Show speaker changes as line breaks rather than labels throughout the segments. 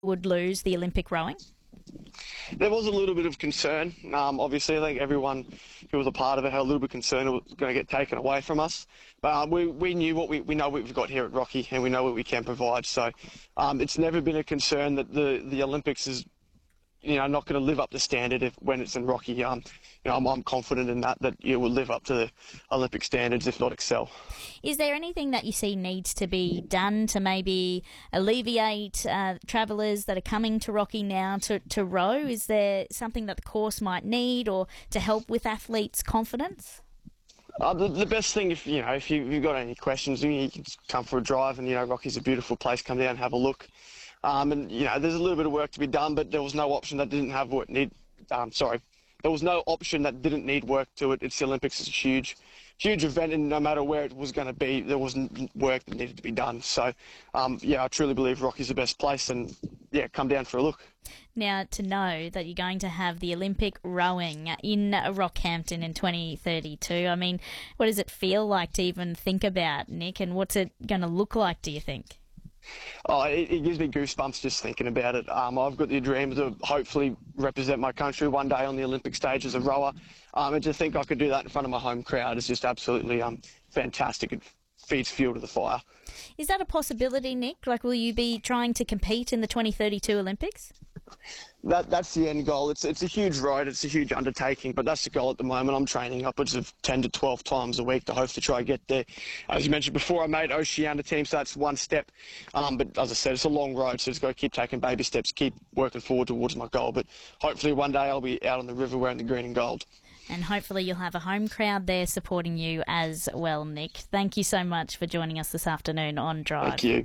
would lose the Olympic rowing?
There was a little bit of concern. Obviously, I think everyone who was a part of it had a little bit of concern it was going to get taken away from us. But we knew we know what we've got here at Rocky, and we know what we can provide. So it's never been a concern that the Olympics is not going to live up to standard when it's in Rocky. I'm confident in that it will live up to the Olympic standards, if not excel.
Is there anything that you see needs to be done to maybe alleviate travellers that are coming to Rocky now to row? Is there something that the course might need, or to help with athletes' confidence?
The best thing, if you've got any questions, you can just come for a drive, and Rocky's a beautiful place. Come down and have a look. There's a little bit of work to be done, but there was no option that didn't have what need. There was no option that didn't need work to it. It's the Olympics. It's a huge event, and no matter where it was going to be, there wasn't work that needed to be done. So, I truly believe Rocky's the best place, and come down for a look.
Now, to know that you're going to have the Olympic rowing in Rockhampton in 2032, I mean, what does it feel like to even think about, Nick, and what's it going to look like, do you think?
Oh, it gives me goosebumps just thinking about it. I've got the dream to hopefully represent my country one day on the Olympic stage as a rower. And to think I could do that in front of my home crowd is just absolutely fantastic. It feeds fuel to the fire.
Is that a possibility, Nick? Like, will you be trying to compete in the 2032 Olympics?
That's the end goal. It's a huge ride. It's a huge undertaking, but that's the goal at the moment. I'm training upwards of 10 to 12 times a week to hopefully try to get there. As you mentioned before, I made Oceania team, so that's one step. But as I said, it's a long road, so just got to keep taking baby steps, keep working forward towards my goal. But hopefully one day I'll be out on the river wearing the green and gold.
And hopefully you'll have a home crowd there supporting you as well, Nick. Thank you so much for joining us this afternoon on Drive.
Thank you.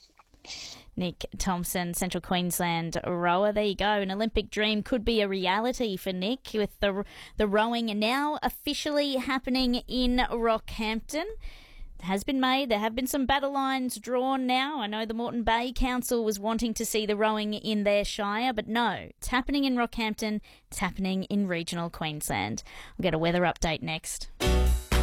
Nick Thompson, Central Queensland rower. There you go. An Olympic dream could be a reality for Nick, with the rowing now officially happening in Rockhampton. It has been made. There have been some battle lines drawn now. I know the Moreton Bay Council was wanting to see the rowing in their shire, but no, it's happening in Rockhampton. It's happening in regional Queensland. We'll get a weather update next.